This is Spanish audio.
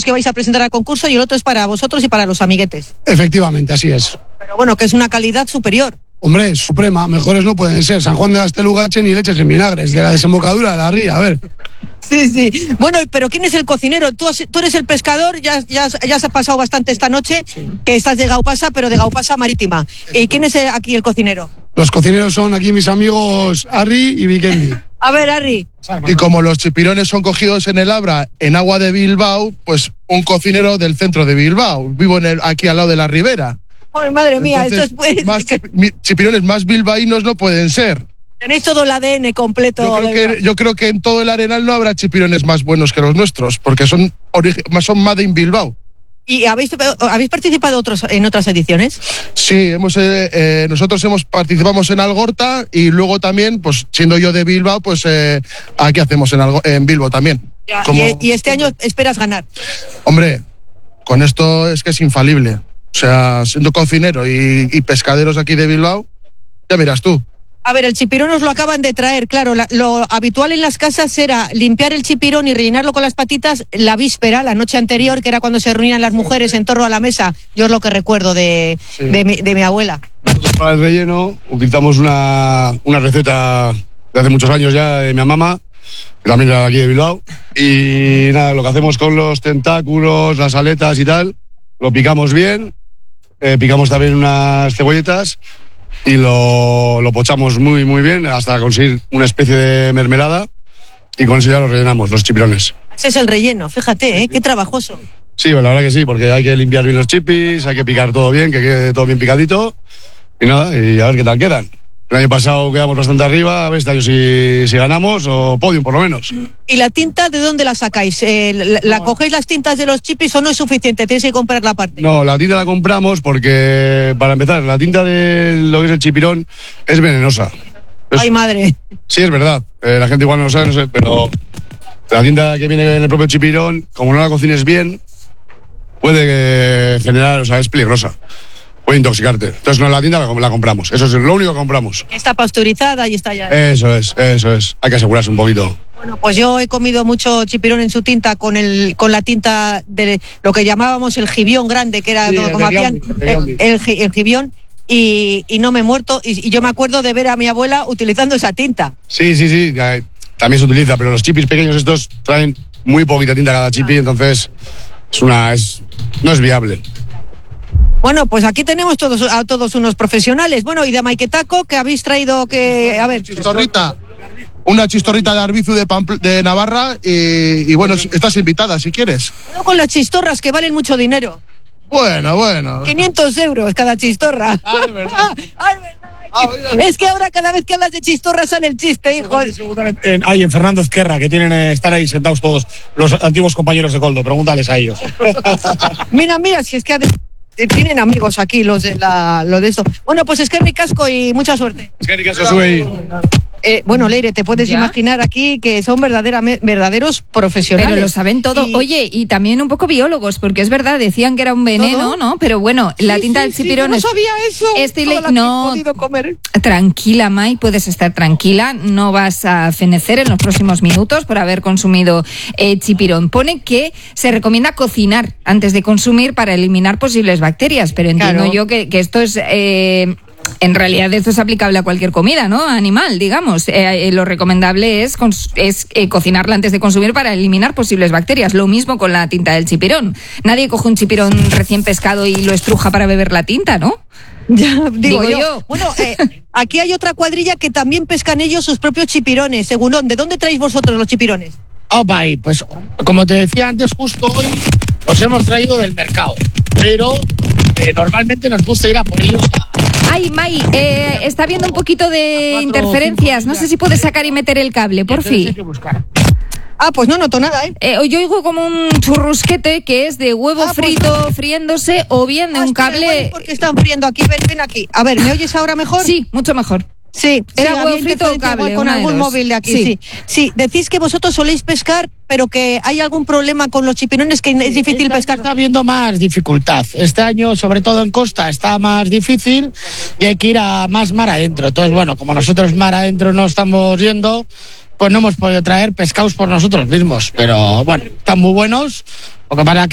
que vais a presentar al concurso y el otro es para vosotros y para los amiguetes. Efectivamente, así es. Pero bueno, que es una calidad superior. Hombre, suprema, mejores no pueden ser. San Juan de Gastelugache ni leches en vinagres, de la desembocadura de la ría, a ver. Sí. Bueno, pero ¿quién es el cocinero? Tú eres el pescador, ya has pasado bastante esta noche, que estás de Gaupasa, pero de Gaupasa Marítima. ¿Y quién es aquí el cocinero? Los cocineros son aquí mis amigos Arri y Vikendi. A ver, Arri. Y como los chipirones son cogidos en el Abra, en agua de Bilbao, pues un cocinero del centro de Bilbao. Vivo aquí al lado de la ribera. Ay, madre mía, Entonces, esto es... chipirones más bilbaínos no pueden ser. Tenéis todo el ADN completo. Yo creo que en todo el Arenal no habrá chipirones más buenos que los nuestros, porque son made in Bilbao. ¿Y habéis participado en otras ediciones? Sí, nosotros participamos en Algorta y luego también, pues siendo yo de Bilbao, pues aquí hacemos en Bilbao también. ¿Y este año esperas ganar? Hombre, con esto es que es infalible. O sea, siendo cocinero y pescaderos aquí de Bilbao, ya miras tú. A ver, el chipirón os lo acaban de traer, claro, lo habitual en las casas era limpiar el chipirón y rellenarlo con las patitas la víspera, la noche anterior, que era cuando se reunían las mujeres en torno a la mesa. Yo es lo que recuerdo de mi abuela. Para el relleno utilizamos una receta de hace muchos años ya de mi mamá, que también era aquí de Bilbao, y nada, lo que hacemos con los tentáculos, las aletas y tal, lo picamos bien, picamos también unas cebolletas y lo pochamos muy muy bien hasta conseguir una especie de mermelada y con eso ya lo rellenamos, los chipirones. Ese es el relleno, fíjate, qué trabajoso. Sí, pues la verdad que sí, porque hay que limpiar bien los chipis, hay que picar todo bien, que quede todo bien picadito y nada, y a ver qué tal quedan. El año pasado quedamos bastante arriba, a ver este año si ganamos o podium por lo menos. ¿Y la tinta de dónde la sacáis? ¿La cogéis las tintas de los chipis o no es suficiente? Tenéis que comprar la parte. No, la tinta la compramos porque, para empezar, la tinta de lo que es el chipirón es venenosa. ¡Ay, madre! Sí, es verdad. La gente igual no lo sabe, no sé, pero la tinta que viene en el propio chipirón, como no la cocines bien, puede generar, o sea, es peligrosa. Puede intoxicarte. Entonces, no, la tinta la compramos. Eso es lo único que compramos. Está pasteurizada y está ya. Eso es. Hay que asegurarse un poquito. Bueno, pues yo he comido mucho chipirón en su tinta con la tinta de lo que llamábamos el gibión grande, que era como hacían el gibión, y no me he muerto. Y yo me acuerdo de ver a mi abuela utilizando esa tinta. Sí. También se utiliza, pero los chipis pequeños estos traen muy poquita tinta cada chipi, entonces no es viable. Bueno, pues aquí tenemos a todos unos profesionales. Bueno, y de Maiquetaco, que habéis traído que... A ver... Una chistorrita de Arbizu de Navarra y bueno, estás invitada si quieres. No con las chistorras, que valen mucho dinero. Bueno. 500 euros cada chistorra. Es verdad. Es que ahora cada vez que hablas de chistorra sale el chiste, hijo. Ahí en Fernando Ezquerra, que están ahí sentados todos los antiguos compañeros de Coldo. Pregúntales a ellos. Mira, si es que tienen amigos aquí los de esto. Bueno, pues es que ricasco y mucha suerte. Es que ricasco sube ahí. Bueno, Leire, te puedes imaginar aquí que son verdaderos profesionales. Pero lo saben todo. Oye, y también un poco biólogos, porque es verdad, decían que era un veneno, ¿todo? ¿No? Pero bueno, la tinta del chipirón no sabía eso. No, comer. Tranquila, Mai, puedes estar tranquila. No vas a fenecer en los próximos minutos por haber consumido chipirón. Pone que se recomienda cocinar antes de consumir para eliminar posibles bacterias, pero entiendo yo que esto es... en realidad esto es aplicable a cualquier comida, ¿no? Animal, digamos. Lo recomendable es cocinarla antes de consumir para eliminar posibles bacterias. Lo mismo con la tinta del chipirón. Nadie coge un chipirón recién pescado y lo estruja para beber la tinta, ¿no? Ya, digo yo. Bueno, aquí hay otra cuadrilla que también pescan ellos sus propios chipirones. Según ¿de dónde traéis vosotros los chipirones? Pues como te decía antes, justo hoy los hemos traído del mercado. Pero normalmente nos gusta ir a por ellos. Ay, Mai, está habiendo un poquito de interferencias. No sé si puedes sacar y meter el cable, por fin. Pues no noto nada, Yo oigo como un churrusquete que es de huevo frito friéndose o bien de un cable... Porque están friendo aquí, ven aquí. A ver, ¿me oyes ahora mejor? Sí, mucho mejor. Sí, era huevo frito o cable. Con algún móvil de aquí, sí. Decís que vosotros soléis pescar, pero que hay algún problema con los chipirones, que es difícil pescar. Está habiendo más dificultad. Este año, sobre todo en costa, está más difícil y hay que ir a más mar adentro. Entonces, bueno, como nosotros mar adentro no estamos yendo, pues no hemos podido traer pescados por nosotros mismos. Pero bueno, están muy buenos. Lo que para